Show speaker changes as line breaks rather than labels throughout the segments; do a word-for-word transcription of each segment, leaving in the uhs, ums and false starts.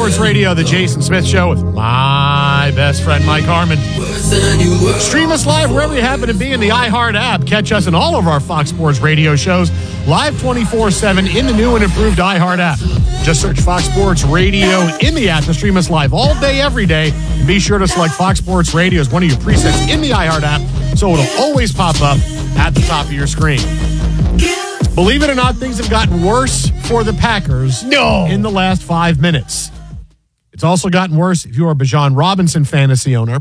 Sports Radio, the Jason Smith Show with my best friend, Mike Harmon. Stream us live wherever you happen to be in the iHeart app. Catch us in all of our Fox Sports Radio shows live twenty-four seven in the new and improved iHeart app. Just search Fox Sports Radio in the app to stream us live all day, every day. And be sure to select Fox Sports Radio as one of your presets in the iHeart app so it'll always pop up at the top of your screen. Believe it or not, things have gotten worse for the Packers
no.
in the last five minutes. It's also gotten worse if you are a Bijan Robinson fantasy owner.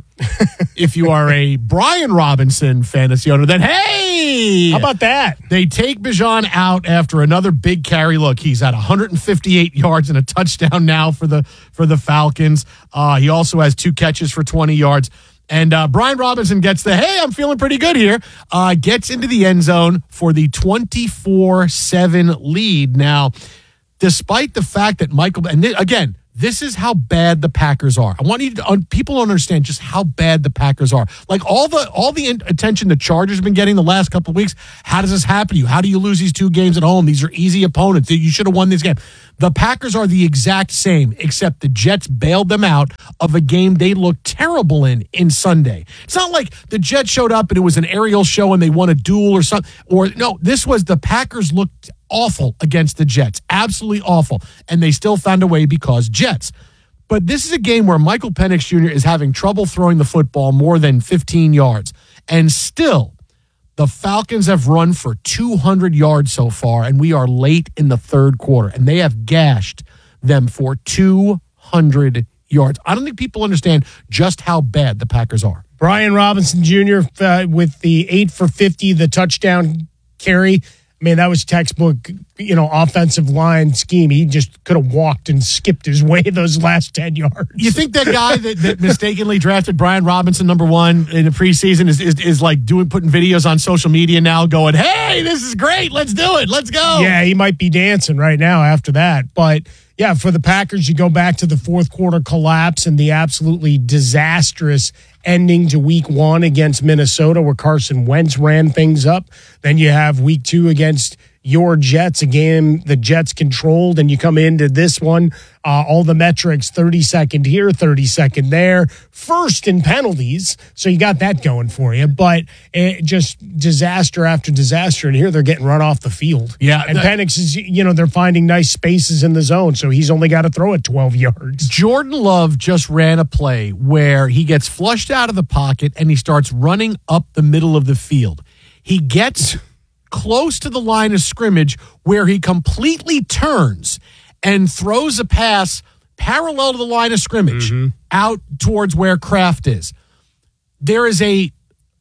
If you are a Brian Robinson fantasy owner, then hey!
How about that?
They take Bijan out after another big carry. Look, he's at one hundred fifty-eight yards and a touchdown now for the for the Falcons. Uh, he also has two catches for twenty yards. And uh, Brian Robinson gets the, hey, I'm feeling pretty good here, uh, gets into the end zone for the twenty-four seven lead. Now, despite the fact that Michael, and th- again, this is how bad the Packers are. I want you to, uh, people to understand just how bad the Packers are. Like all the all the in- attention the Chargers have been getting the last couple of weeks, how does this happen to you? How do you lose these two games at home? These are easy opponents. You should have won this game. The Packers are the exact same, except the Jets bailed them out of a game they looked terrible in in Sunday. It's not like the Jets showed up and it was an aerial show and they won a duel or something. Or no, this was the Packers looked awful against the Jets. Absolutely awful. And they still found a way because Jets. But this is a game where Michael Penix Junior is having trouble throwing the football more than fifteen yards. And still, the Falcons have run for two hundred yards so far, and we are late in the third quarter, and they have gashed them for two hundred yards. I don't think people understand just how bad the Packers are.
Brian Robinson Junior Uh, with the eight for fifty, the touchdown carry. I mean, that was textbook, you know, offensive line scheme. He just could have walked and skipped his way those last ten yards.
You think that guy that, that mistakenly drafted Brian Robinson number one in the preseason is, is is like doing putting videos on social media now going, hey, this is great. Let's do it. Let's go.
Yeah, he might be dancing right now after that. But, yeah, for the Packers, you go back to the fourth quarter collapse and the absolutely disastrous ending to week one against Minnesota where Carson Wentz ran things up. Then you have week two against your Jets, a game the Jets controlled, and you come into this one, uh, all the metrics, thirty-second here, thirty-second there, first in penalties, so you got that going for you, but it just disaster after disaster, and here they're getting run off the field.
Yeah.
And Penix is, you know, they're finding nice spaces in the zone, so he's only got to throw it twelve yards.
Jordan Love just ran a play where he gets flushed out of the pocket and he starts running up the middle of the field. He gets close to the line of scrimmage where he completely turns and throws a pass parallel to the line of scrimmage mm-hmm. out towards where Kraft is. There is a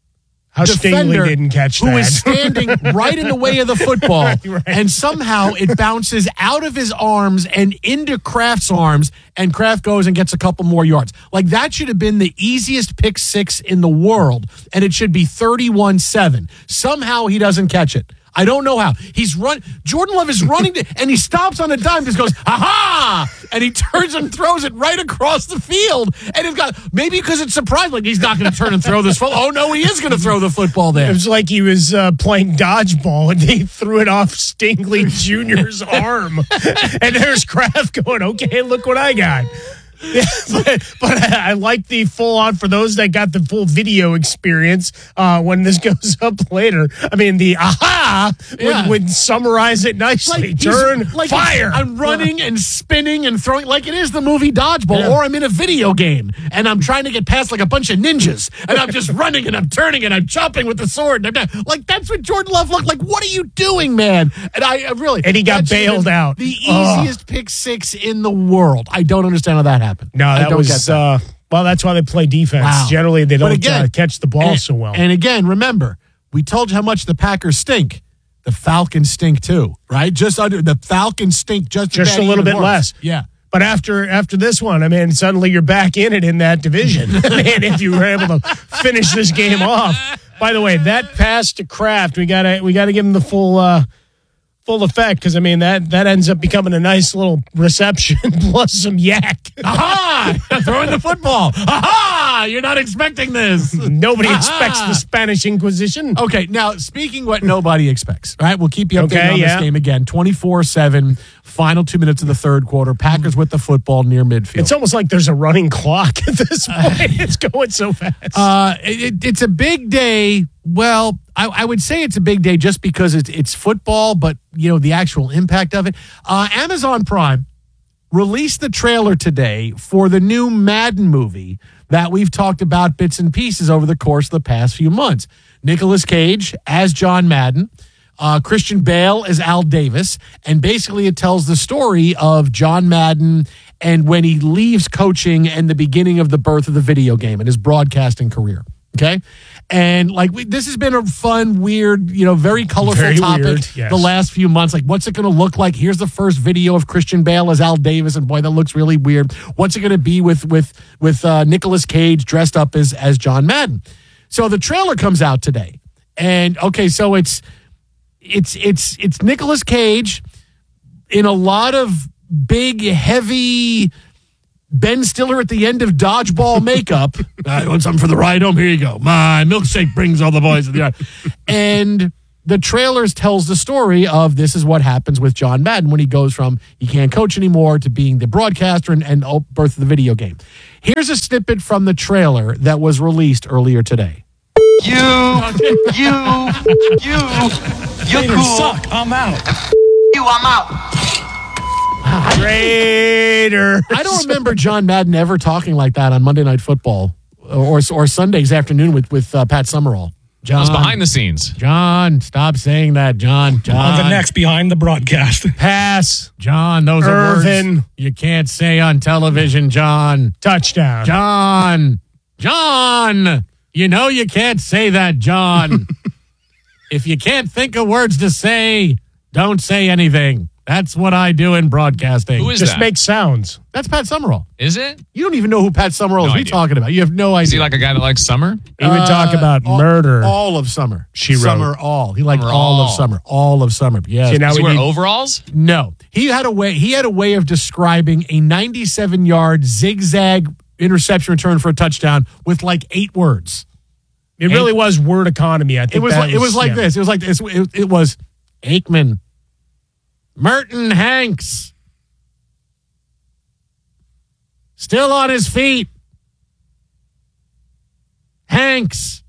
How Stingley didn't catch
who
that.
is standing right in the way of the football, right. And somehow it bounces out of his arms and into Kraft's arms, and Kraft goes and gets a couple more yards. Like, that should have been the easiest pick six in the world, and it should be thirty-one seven. Somehow he doesn't catch it. I don't know how. He's run. Jordan Love is running, to, and he stops on a dime, just goes, aha! And he turns and throws it right across the field. And it's got, maybe because it's surprised, like he's not going to turn and throw this football. Oh, no, he is going to throw the football there.
It was like he was uh, playing dodgeball, and they threw it off Stingley Junior's arm. And there's Kraft going, okay, look what I got. Yeah, but, but I like the full on for those that got the full video experience uh, when this goes up later. I mean, the aha yeah. would, would summarize it nicely. Like Turn,
like
fire.
I'm running and spinning and throwing like it is the movie Dodgeball, yeah. or I'm in a video game and I'm trying to get past like a bunch of ninjas and I'm just running and I'm turning and I'm chopping with the sword. And I'm like, that's what Jordan Love looked like. What are you doing, man? And I, I really.
And he got bailed out.
The easiest Ugh. pick six in the world. I don't understand how that happened.
No, that was that. uh well, that's why they play defense. Wow. Generally, they don't again, uh, catch the ball
and,
so well.
And again, remember, we told you how much the Packers stink. The Falcons stink too, right? Just under the Falcons stink just
just a little bit
worse.
less.
Yeah.
But after after this one, I mean, suddenly you're back in it in that division. Man, if you were able to finish this game off. By the way, that pass to Kraft, we gotta we gotta give him the full uh full effect, because I mean that that ends up becoming a nice little reception plus some yak.
Aha! Throwing the football. Aha! You're not expecting this.
Nobody expects the Spanish Inquisition.
Okay, now speaking what nobody expects, all right? We'll keep you updated
Okay,
on
yeah.
this game again. twenty-four seven, final two minutes of the third quarter. Packers with the football near midfield.
It's almost like there's a running clock at this point. It's going so fast.
Uh, it, it's a big day. Well, I, I would say it's a big day just because it's, it's football, but, you know, the actual impact of it. Uh, Amazon Prime released the trailer today for the new Madden movie that we've talked about bits and pieces over the course of the past few months. Nicolas Cage as John Madden, uh, Christian Bale as Al Davis, and basically it tells the story of John Madden and when he leaves coaching and the beginning of the birth of the video game and his broadcasting career. Okay. And like we, this has been a fun, weird, you know, very colorful
Very
topic
weird, yes.
the last few months. Like, what's it going to look like? Here's the first video of Christian Bale as Al Davis, and boy, that looks really weird. What's it going to be with with with uh, Nicolas Cage dressed up as as John Madden? So the trailer comes out today, and okay, so it's it's it's it's Nicolas Cage in a lot of big, heavy Ben Stiller at the end of Dodgeball makeup. I want something for the ride home. Here you go. My milkshake brings all the boys to the yard. And the trailers tells the story of this is what happens with John Madden when he goes from he can't coach anymore to being the broadcaster and, and oh, birth of the video game. Here's a snippet from the trailer that was released earlier today.
You, you, you, you're
Raiders
cool.
suck. I'm out.
You, I'm out.
Raider.
I don't remember John Madden ever talking like that on Monday Night Football or or Sundays afternoon with with uh, Pat Summerall. John,
It was behind the scenes.
John, stop saying that, John. John,
On the next behind the broadcast.
Pass.
John, those are
Irvin.
words you can't say on television, John.
Touchdown.
John, John, you know you can't say that, John. If you can't think of words to say, don't say anything. That's what I do in broadcasting.
Who is
Just
that?
make sounds.
That's Pat Summerall.
Is it?
You don't even know who Pat Summerall is.
No
What are you
idea.
talking about? You have no idea.
Is he like a guy that likes summer?
He would talk about
all,
murder.
All of summer.
She wrote.
Summer all. He liked
Summer
all of
all.
summer. All of summer. Yes.
See, now
Does he
we
wear
need-
overalls?
No. He had a way he had a way of describing a ninety-seven yard zigzag interception return for a touchdown with like eight words.
It really was word economy. I think
It was
that
like, it was like
yeah.
this. It was like this. It, it was Aikman, Merton Hanks, still on his feet. Hanks,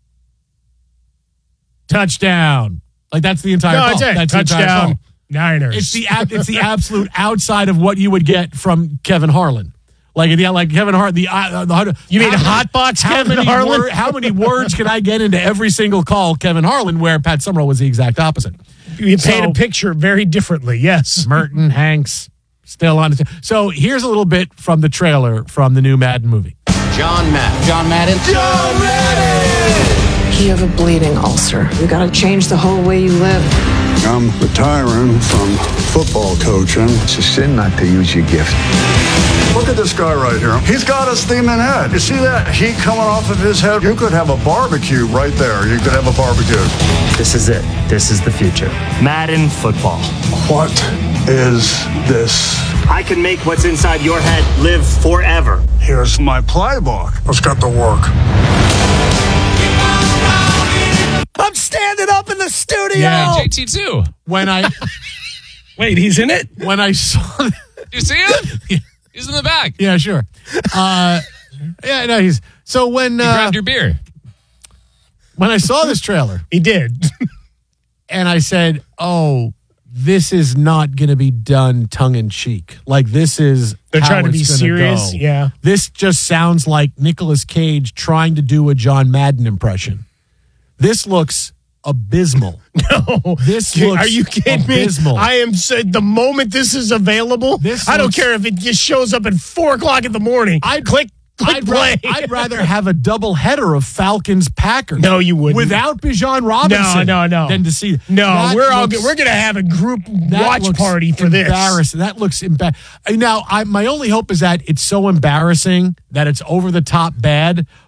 touchdown. Like that's the entire
No,
call.
it's it.
That's the entire
Touchdown.
call.
Niners.
It's the ab- it's the absolute outside of what you would get from Kevin Harlan. Like the like Kevin Hart the uh, the
You mean
how-
hot box
how
Kevin
many
Harlan?
wor- how many words can I get into every single call Kevin Harlan where Pat Summerall was the exact opposite.
You paint
So-
a picture very differently. Yes.
Merton Hanks still on it. So here's a little bit from the trailer from the new Madden movie.
John Madden.
John Madden. John Madden.
You have a bleeding ulcer. You gotta change the whole way you live.
I'm retiring from football coaching.
It's a sin not to use your gift.
Look at this guy right here. He's got a steaming head. You see that heat coming off of his head? You could have a barbecue right there. You could have a barbecue.
This is it. This is the future. Madden football.
What is this?
I can make what's inside your head live forever.
Here's my playbook. Let's get to work.
I'm standing up in the studio.
Yeah.
J T too.
When I
Wait, he's in it?
when I saw
You see him? He's in the back.
yeah sure uh, yeah no he's so when
You
uh,
grabbed your beer.
when I saw this trailer
He did.
and I said, oh, this is not going to be done tongue in cheek. Like this is
They're
how
trying to
it's
be
gonna
serious,
go.
yeah.
This just sounds like Nicolas Cage trying to do a John Madden impression. This looks abysmal.
No.
This looks
Are you kidding
abysmal.
me? I am said the moment this is available,
This
I don't
looks-
care if it just shows up at four o'clock in the morning.
I'd
click click
I'd,
play.
ra- I'd rather have a double header of Falcons Packers.
No, you wouldn't.
Without Bijan Robinson.
No, no, no.
Than to see.
No,
That
we're all
looks-
we're gonna have a group
that
watch
looks
party for this.
Embarrassing. That looks embarrassing. Now, I, my only hope is that it's so embarrassing that it's over the top bad.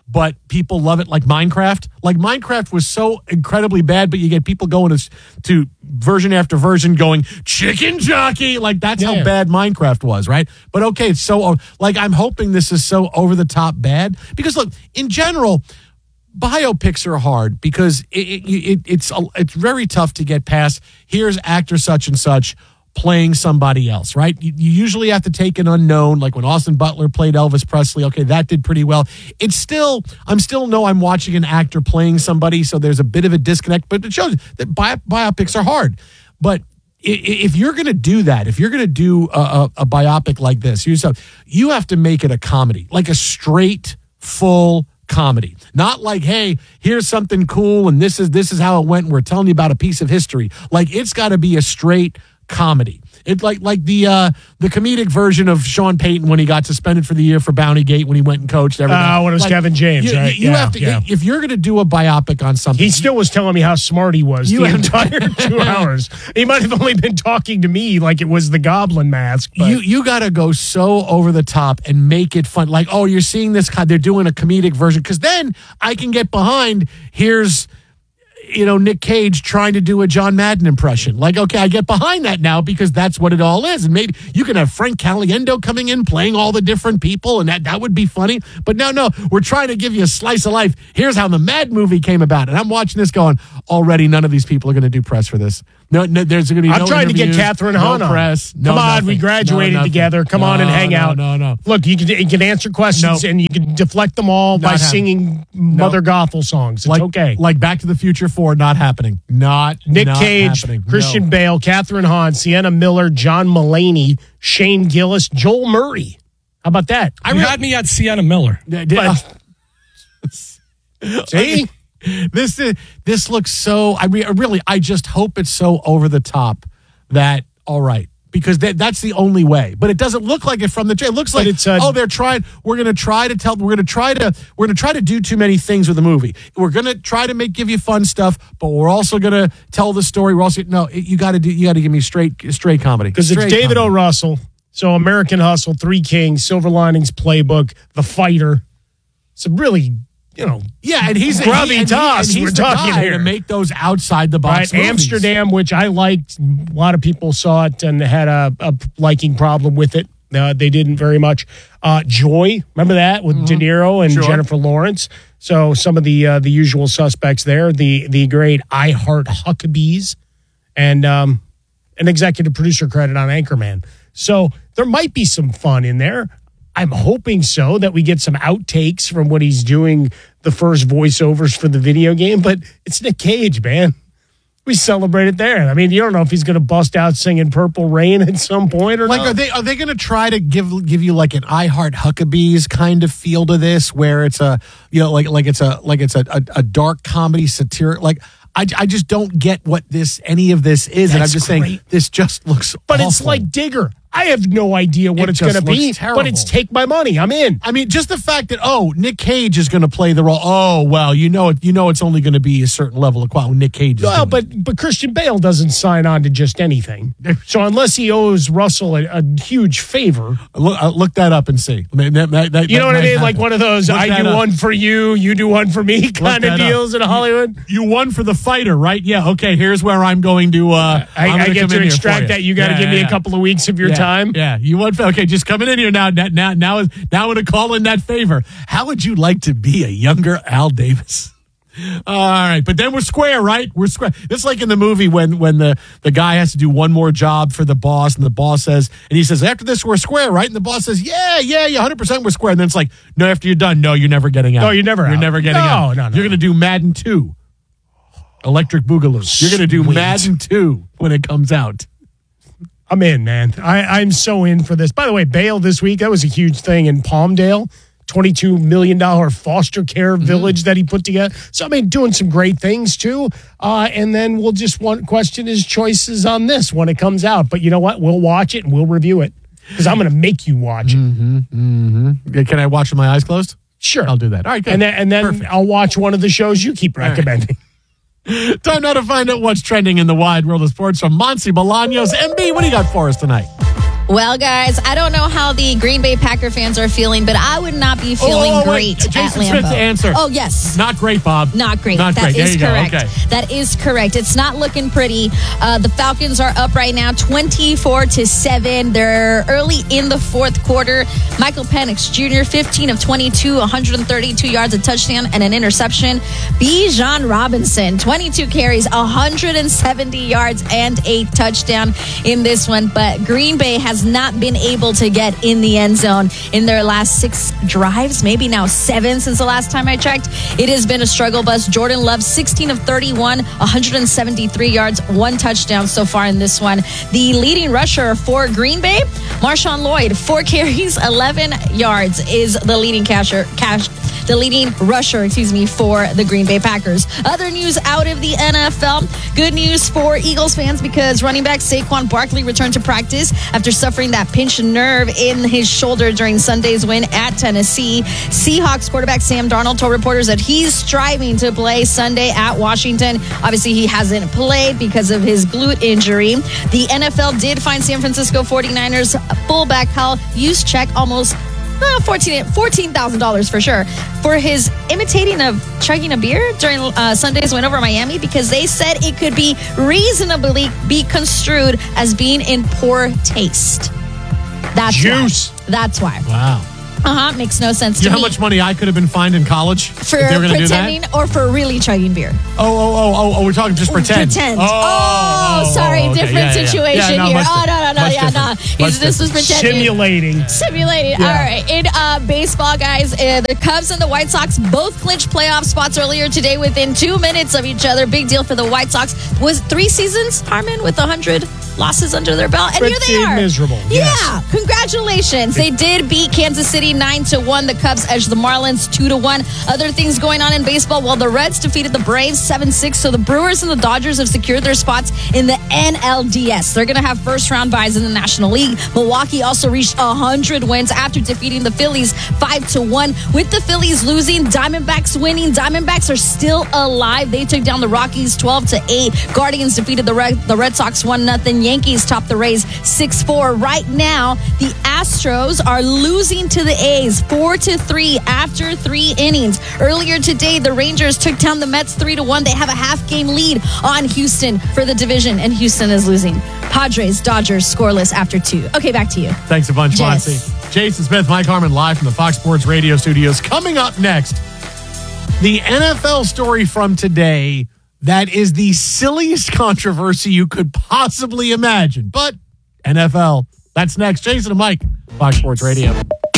but people love it like Minecraft. Like Minecraft was so incredibly bad, but you get people going to, to version after version going, chicken jockey. Like that's
Yeah.
how bad Minecraft was, right? But okay, it's so, like I'm hoping this is so over the top bad. Because look, in general, biopics are hard because it, it, it, it's it's very tough to get past. Here's actor such and such playing somebody else, right? You, you usually have to take an unknown, like when Austin Butler played Elvis Presley. Okay, that did pretty well. It's still, I'm still know I'm watching an actor playing somebody, so there's a bit of a disconnect. But it shows that bio, biopics are hard. But if you're going to do that, if you're going to do a, a, a biopic like this, you you have to make it a comedy, like a straight, full comedy, not like, hey, here's something cool and this is this is how it went and we're telling you about a piece of history. Like it's got to be a straight comedy. It's like like the uh, the comedic version of Sean Payton when he got suspended for the year for Bountygate when he went and coached everything.
Oh, uh, when it was
like,
Kevin James,
you,
right?
You, you
yeah,
have to
yeah.
if you're going to do a biopic on something.
He still was telling me how smart he was
You
the
have-
entire two hours. He might have only been talking to me like it was the Goblin Mask. But.
You you got to go so over the top and make it fun. Like, oh, you're seeing this. They're doing a comedic version because then I can get behind. Here's, you know, Nick Cage trying to do a John Madden impression. Like, okay, I get behind that now because that's what it all is. And maybe you can have Frank Caliendo coming in playing all the different people, and that that would be funny. But no, no, we're trying to give you a slice of life. Here's how the Mad movie came about. And I'm watching this going, already none of these people are going to do press for this. No, no there's going to be
I'm
no
trying to get
interviews,
Catherine Hahn
no
on.
press. No
Come on,
nothing.
we graduated
No, nothing.
together. Come on and
No,
hang
no,
out.
No, no,
Look, you can, you can answer questions
No.
and you can deflect them all by
Not happening.
singing Mother Gothel songs. It's
like,
okay.
Like Back to the Future four, not happening. Not
Nick
not
Cage,
happening.
Christian
No.
Bale, Catherine Hahn, Sienna Miller, John Mulaney, Shane Gillis, Joel Murray. How about that?
I had me at Sienna Miller.
But, see?
This is this looks so. I mean, really, I just hope it's so over the top that all right, because that, that's the only way. But it doesn't look like it from the. It looks like
it's, uh,
oh, they're trying. We're going to try to tell. We're going to try to. We're going to try to do too many things with the movie. We're going to try to make give you fun stuff, but we're also going to tell the story. We're also no. You got to do. You got to give me straight straight comedy
Because it's
Straight
David O.
comedy.
Russell. So American Hustle, Three Kings, Silver Linings Playbook, The Fighter. It's a really, you know,
Yeah, and he's
Grubby
he, and he-
toss
and he's
we're
the
talking
guy
here.
to make those outside the
right?
box movies.
Amsterdam, which I liked. A lot of people saw it and had a, a liking problem with it. Uh, they didn't very much. Uh, Joy, remember that with De Niro and
Sure.
Jennifer Lawrence. So some of the uh, the usual suspects there. The the great I Heart Huckabees, and um, an executive producer credit on Anchorman. So there might be some fun in there. I'm hoping so, that we get some outtakes from what he's doing, the first voiceovers for the video game. But it's Nick Cage, man. We celebrate it there. I mean, you don't know if he's going to bust out singing Purple Rain at some point or
Like,
not.
are they are they going to try to give give you like an I Heart Huckabees kind of feel to this, where it's a you know like like it's a like it's a a, a dark comedy satiric like. I, I just don't get what this any of this is, and I'm
That's
just saying
great.
this just looks.
But it's
awful.
like Digger. I have no idea what
It
it's going to
just looks
be,
terrible.
but it's take my money. I'm in.
I mean, just the fact that oh, Nick Cage is going to play the role. Oh, well, you know it. You know it's only going to be a certain level of quality. Nick Cage. Is
Well,
doing it.
but but Christian Bale doesn't sign on to just anything. So unless he owes Russell a, a huge favor,
look, uh, look that up and see. I mean, that- that- that-
you know
that
what I
might
mean? Like
happen.
one of those
Look
I
that
do
up.
one for you, you do one for me kind
that
of
up.
deals in Hollywood.
You won for the fighter, right? Yeah. Okay. Here's where I'm going to. Uh,
I,
I'm
I
gonna
get
come
to
in here for
extract that. You got to
Yeah,
give me
yeah,
a couple of weeks of your
yeah,
time.
Yeah. You won. For, okay. Just coming in here now. Now. Now. Now. Is now I'm going to call in that favor. How would you like to be a younger Al Davis? All right, but then we're square, right? We're square. It's like in the movie when when the, the guy has to do one more job for the boss, and the boss says, and he says, after this, we're square, right? And the boss says, yeah, yeah, yeah, one hundred percent we're square. And then it's like, no, after you're done, no, you're never getting out.
No, you're never
You're
out.
never getting
No,
out.
no, no.
You're going to do Madden two. Electric Boogaloo. You're going to do
Sweet.
Madden two when it comes out.
I'm in, man. I, I'm so in for this. By the way, Bale this week, that was a huge thing in Palmdale. twenty-two million dollars foster care village that he put together. So, I mean, doing some great things, too. Uh, and then we'll just want question his choices on this when it comes out. But you know what? We'll watch it and we'll review it because I'm going to make you watch it.
Yeah, Can I watch with my eyes closed?
Sure.
I'll do that. All right, good.
And then, and then
Perfect.
I'll watch one of the shows you keep
right.
recommending.
Time now to find out what's trending in the wide world of sports from Monty Bolaños. M B, what do you got for us tonight?
Well, guys, I don't know how the Green Bay Packer fans are feeling, but I would not be feeling
oh, oh,
great
wait.
at
Jason
Lambeau.
Smith to answer.
Oh, yes.
Not great, Bob.
Not great.
Not
That
great.
is
There you
correct.
go. Okay.
That is correct. It's not looking pretty. Uh, the Falcons are up right now, twenty-four to seven. They're early in the fourth quarter. Michael Penix Junior, fifteen of twenty-two, one hundred thirty-two yards, a touchdown, and an interception. Bijan Robinson, twenty-two carries, one hundred seventy yards, and a touchdown in this one. But Green Bay has not been able to get in the end zone in their last six drives, maybe now seven since the last time I checked. It has been a struggle bus. Jordan Love, sixteen of thirty-one, one hundred seventy-three yards, one touchdown so far in this one. The leading rusher for Green Bay, Marshawn Lloyd, four carries, eleven yards, is the leading casher, cash, the leading rusher, excuse me, for the Green Bay Packers. Other news out of the N F L. Good news for Eagles fans because running back Saquon Barkley returned to practice after suffering that pinched nerve in his shoulder during Sunday's win at Tennessee. Seahawks quarterback Sam Darnold told reporters that he's striving to play Sunday at Washington. Obviously, he hasn't played because of his glute injury. The N F L did find San Francisco forty-niners fullback Kyle Juszczyk almost Uh, fourteen thousand dollars for sure for his imitating of chugging a beer during uh, Sunday's win over Miami because they said it could be reasonably be construed as being in poor taste. That's
Juice.
Why. That's why.
Wow.
Uh-huh. Makes no sense
You
to
know
me.
how much money I could have been fined in college
for
if they were going to do that?
pretending or for really chugging beer?
Oh, oh, oh, oh, oh, we're talking just pretend.
Pretend.
Oh,
Oh,
oh,
sorry,
oh, okay.
different
Yeah, yeah, yeah.
situation
Yeah, no,
here.
much
Oh, no, no,
different.
no,
Much
yeah, no.
different.
He's,
Much
this was
different.
pretending.
Simulating.
Simulated.
Yeah.
All right. In uh, baseball, guys, uh, the Cubs and the White Sox both clinched playoff spots earlier today within two minutes of each other. Big deal for the White Sox. Was three seasons, Harmon, with one hundred losses under their belt? And
Pretty
here they are.
miserable.
Yeah.
Yes.
Congratulations. They did beat Kansas City nine to one. The Cubs edged the Marlins two to one. Other things going on in baseball. Well, the Reds defeated the Braves seven six. So the Brewers and the Dodgers have secured their spots in the N L D S. They're going to have first round byes in the National League. Milwaukee also reached one hundred wins after defeating the Phillies five to one. With the Phillies losing, Diamondbacks winning. Diamondbacks are still alive. They took down the Rockies twelve to eight. Guardians defeated the Red, the Red Sox one nothing. Yankees topped the Rays six four. Right now, the Astros are losing to the A's four to three after three innings. Earlier today, the Rangers took down the Mets three to one. They have a half game lead on Houston for the division, and Houston is losing. Padres, Dodgers scoreless after two. Okay, back to you.
Thanks a bunch,
Yes.
Monty. Jason Smith, Mike Harmon, live from the Fox Sports Radio studios. Coming up next, the N F L story from today that is the silliest controversy you could possibly imagine. But N F L, that's next. Jason and Mike, Fox Sports Radio.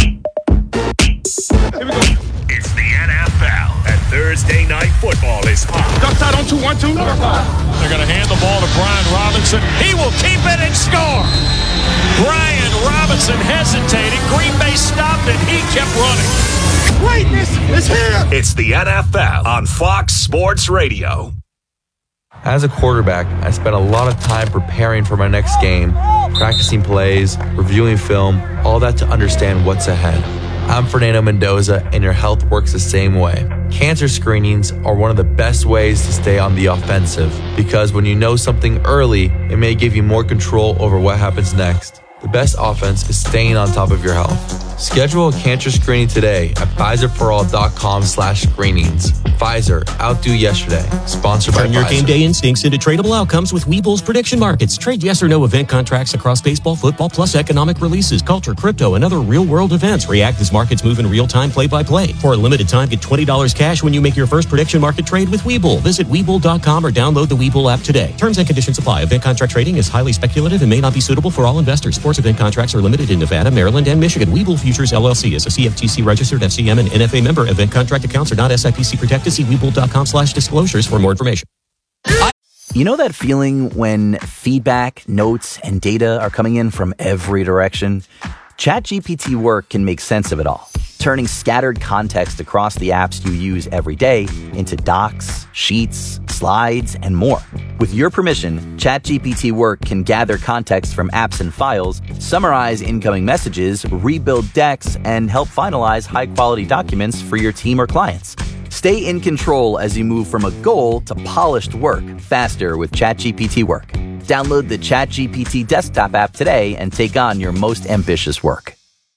It's the N F L, and Thursday Night Football is on.
Duck side on two, one, two.
They're going to hand the ball to Brian Robinson. He will keep it and score. Brian Robinson hesitated. Green Bay stopped it. He kept running.
Greatness is here.
It's the N F L on Fox Sports Radio.
As a quarterback, I spent a lot of time preparing for my next game, practicing plays, reviewing film, all that to understand what's ahead. I'm Fernando Mendoza, and your health works the same way. Cancer screenings are one of the best ways to stay on the offensive because when you know something early, it may give you more control over what happens next. The best offense is staying on top of your health. Schedule a cancer screening today at Pfizer for all dot com slash screenings. Pfizer, outdo yesterday. Sponsored by
Turn your
Pfizer.
game day instincts into tradable outcomes with Webull's prediction markets. Trade yes or no event contracts across baseball, football, plus economic releases, culture, crypto, and other real-world events. React as markets move in real time, play-by-play. For a limited time, get twenty dollars cash when you make your first prediction market trade with Webull. Visit Webull dot com or download the Webull app today. Terms and conditions apply. Event contract trading is highly speculative and may not be suitable for all investors. Sports event contracts are limited in Nevada, Maryland, and Michigan. Webull Futures, L L C is a C F T C registered F C M and N F A member. Event contract accounts are not S I P C protected. See Webull dot com slash disclosures for more information.
You know that feeling when feedback, notes, and data are coming in from every direction? ChatGPT Work can make sense of it all, turning scattered context across the apps you use every day into docs, sheets, slides, and more. With your permission, ChatGPT Work can gather context from apps and files, summarize incoming messages, rebuild decks, and help finalize high-quality documents for your team or clients. Stay in control as you move from a goal to polished work faster with ChatGPT Work. Download the ChatGPT desktop app today and take on your most ambitious work.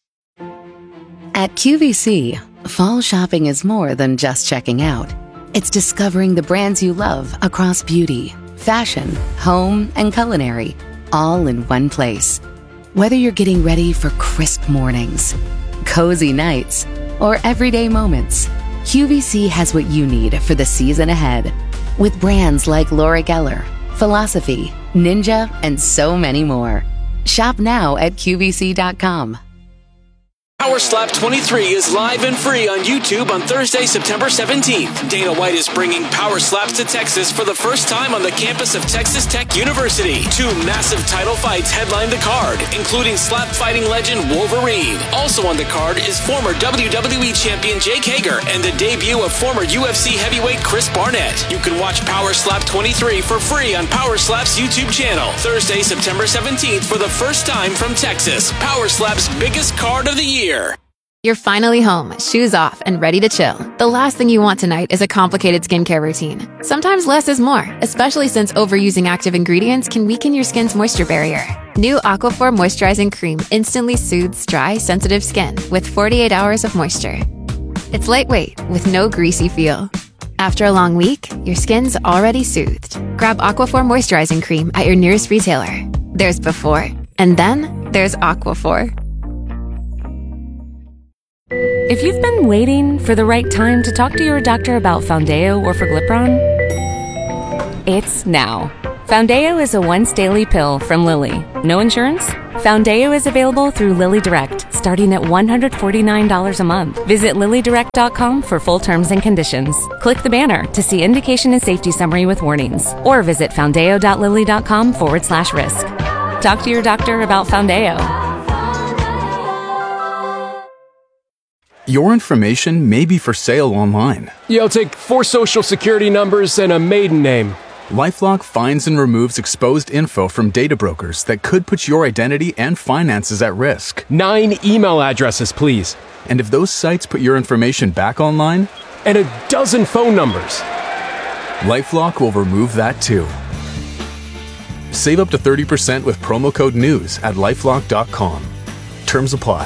At Q V C, fall shopping is more than just checking out. It's discovering the brands you love across beauty, fashion, home, and culinary, all in one place. Whether you're getting ready for crisp mornings, cozy nights, or everyday moments, Q V C has what you need for the season ahead. With brands like Laura Geller, Philosophy, Ninja, and so many more. Shop now at Q V C dot com.
Power Slap twenty-three is live and free on YouTube on Thursday, September seventeenth. Dana White is bringing Power Slaps to Texas for the first time on the campus of Texas Tech University. Two massive title fights headline the card, including slap fighting legend Wolverine. Also on the card is former W W E champion Jake Hager and the debut of former U F C heavyweight Chris Barnett. You can watch Power Slap twenty-three for free on Power Slap's YouTube channel. Thursday, September seventeenth for the first time from Texas. Power Slap's biggest card of the year.
You're finally home, shoes off, and ready to chill. The last thing you want tonight is a complicated skincare routine. Sometimes less is more, especially since overusing active ingredients can weaken your skin's moisture barrier. New Aquaphor Moisturizing Cream instantly soothes dry, sensitive skin with forty-eight hours of moisture. It's lightweight with no greasy feel. After a long week, your skin's already soothed. Grab Aquaphor Moisturizing Cream at your nearest retailer. There's before, and then there's Aquaphor.
If you've been waiting for the right time to talk to your doctor about Foundayo or Forglipron, it's now. Foundayo is a once-daily pill from Lilly. No insurance? Foundayo is available through Lilly Direct, starting at one hundred forty-nine dollars a month. Visit lilly direct dot com for full terms and conditions. Click the banner to see indication and safety summary with warnings, or visit foundayo dot lilly dot com forward slash risk. Talk to your doctor about Foundayo.
Your information may be for sale online.
Yeah, I'll take four social security numbers and a maiden name.
LifeLock finds and removes exposed info from data brokers that could put your identity and finances at risk.
Nine email addresses, please.
And if those sites put your information back online?
And a dozen phone numbers.
LifeLock will remove that too. Save up to thirty percent with promo code NEWS at lifelock dot com. Terms apply.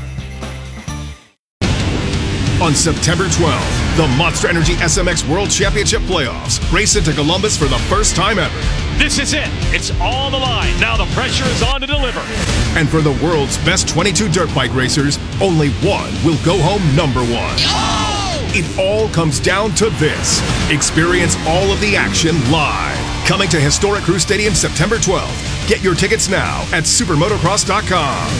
On September twelfth, the Monster Energy S M X World Championship Playoffs race into Columbus for the first time ever.
This is it. It's all the line. Now the pressure is on to deliver.
And for the world's best twenty-two dirt bike racers, only one will go home number one. Oh! It all comes down to this. Experience all of the action live. Coming to historic Crew Stadium September twelfth. Get your tickets now at supermotocross dot com.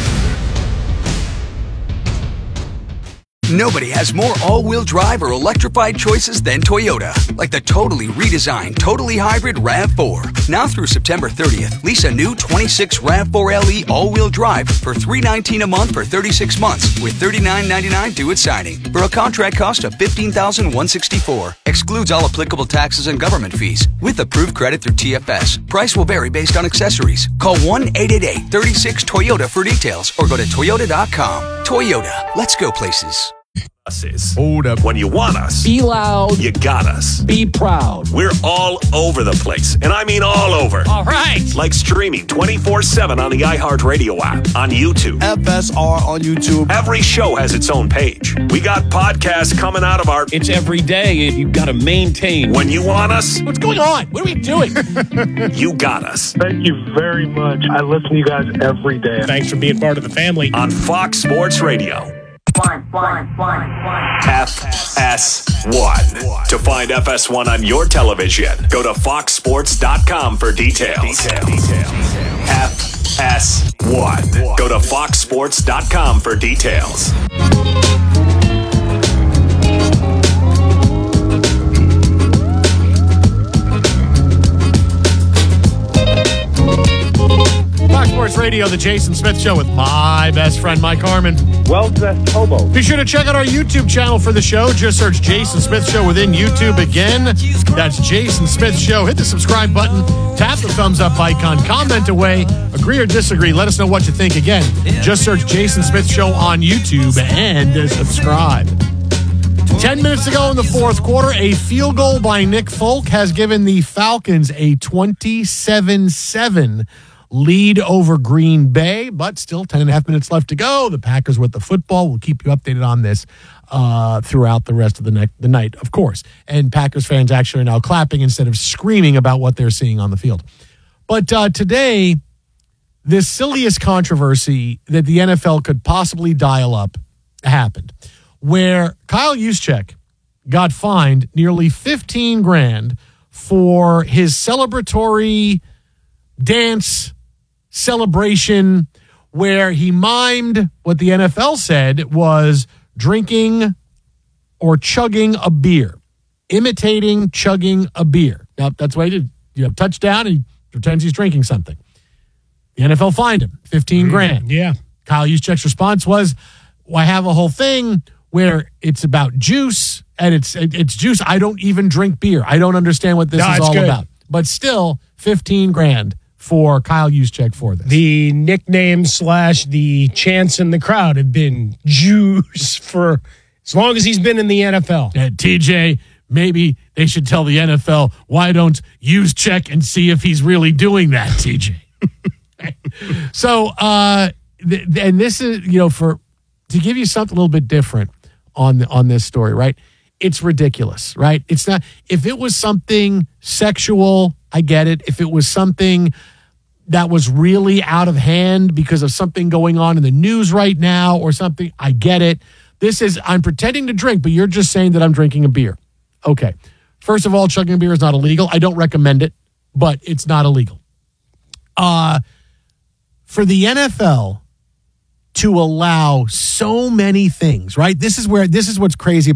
Nobody has more all-wheel drive or electrified choices than Toyota. Like the totally redesigned, totally hybrid RAV four. Now through September thirtieth, lease a new twenty-six RAV four L E all-wheel drive for three hundred nineteen dollars a month for thirty-six months with thirty-nine ninety-nine due at signing for a contract cost of fifteen thousand one hundred sixty-four dollars. Excludes all applicable taxes and government fees with approved credit through T F S. Price will vary based on accessories. Call one eight eight eight, three six, Toyota for details or go to toyota dot com. Toyota, let's go places.
Is. Hold up. When you want us,
be loud.
You got us.
Be proud.
We're all over the place, and I mean all over.
All right.
Like streaming twenty-four seven on the iHeartRadio app, on YouTube.
F S R on YouTube.
Every show has its own page. We got podcasts coming out of our...
It's every day, and you've got to maintain.
When you want us...
What's going on? What are we doing?
You got us.
Thank you very much. I listen to you guys every day.
Thanks for being part of the family.
On Fox Sports Radio.
One, one, one, one.
F S one. To find F S one on your television, go to fox sports dot com for details. Detail. Detail. F S one. Go to fox sports dot com for details.
Fox Sports Radio, the Jason Smith Show with my best friend, Mike Harmon.
Well-dressed hobo.
Be sure to check out our YouTube channel for the show. Just search Jason Smith Show within YouTube again. That's Jason Smith Show. Hit the subscribe button. Tap the thumbs up icon. Comment away. Agree or disagree. Let us know what you think. Again, just search Jason Smith Show on YouTube and subscribe. Ten minutes to go in the fourth quarter, a field goal by Nick Folk has given the Falcons a twenty-seven seven lead over Green Bay, but still ten and a half minutes left to go. The Packers with the football. We'll keep you updated on this uh, throughout the rest of the, ne- the night, of course. And Packers fans actually are now clapping instead of screaming about what they're seeing on the field. But uh, today, this silliest controversy that the N F L could possibly dial up happened, where Kyle Juszczyk got fined nearly fifteen grand for his celebratory dance celebration where he mimed what the N F L said was drinking or chugging a beer, imitating chugging a beer. Now, that's what he did. You have touchdown, and he pretends he's drinking something. The N F L fined him fifteen grand.
Yeah.
Kyle Juszczyk's response was, well, I have a whole thing where it's about juice, and it's it's juice. I don't even drink beer. I don't understand what this
No,
is
it's
all
good.
about. But still, fifteen grand for Kyle Juszczyk for this.
The nickname slash the chants in the crowd have been Juice for as long as he's been in the N F L.
Uh, T J, maybe they should tell the N F L, why don't Juszczyk and see if he's really doing that, T J. So, uh, th- and this is, you know, for to give you something a little bit different on on this story, right? It's ridiculous, right? It's not, if it was something sexual, I get it. If it was something that was really out of hand because of something going on in the news right now or something, I get it. This is, I'm pretending to drink, but you're just saying that I'm drinking a beer. Okay. First of all, chugging a beer is not illegal. I don't recommend it, but it's not illegal. Uh, for the N F L to allow so many things, right? This is where, this is what's crazy.